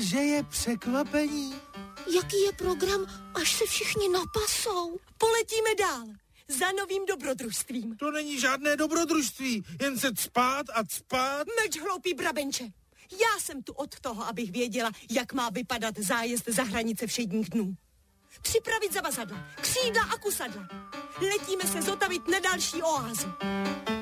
že je překvapení. Jaký je program, až se všichni napasou? Poletíme dál. Za novým dobrodružstvím. To není žádné dobrodružství, jen se cpát a cpát. Mlč, hloupý brabenče. Já jsem tu od toho, abych věděla, jak má vypadat zájezd za hranice všedních dnů. Připravit zavazadla, křídla a kusadla. Letíme se zotavit na další oázu.